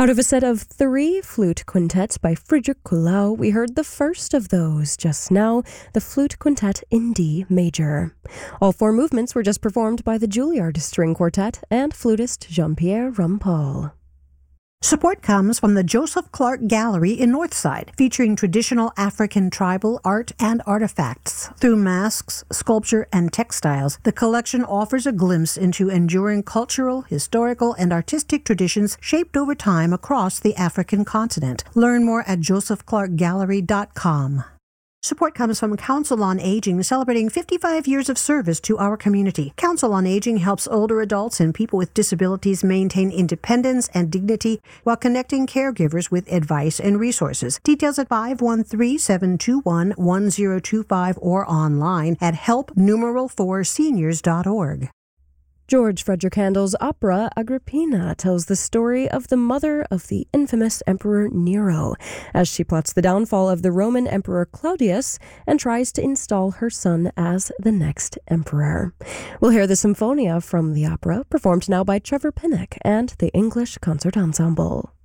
Out of a set of 3 flute quintets by Friedrich Kuhlau, we heard the first of those just now, the Flute Quintet in D major. All 4 movements were just performed by the Juilliard String Quartet and flutist Jean-Pierre Rampal. Support comes from the Joseph Clark Gallery in Northside, featuring traditional African tribal art and artifacts. Through masks, sculpture, and textiles, the collection offers a glimpse into enduring cultural, historical, and artistic traditions shaped over time across the African continent. Learn more at josephclarkgallery.com. Support comes from Council on Aging, celebrating 55 years of service to our community. Council on Aging helps older adults and people with disabilities maintain independence and dignity while connecting caregivers with advice and resources. Details at 513-721-1025 or online at help4seniors.org. George Frederick Handel's opera Agrippina tells the story of the mother of the infamous Emperor Nero, as she plots the downfall of the Roman Emperor Claudius and tries to install her son as the next emperor. We'll hear the Symphonia from the opera, performed now by Trevor Pinnock and the English Concert Ensemble.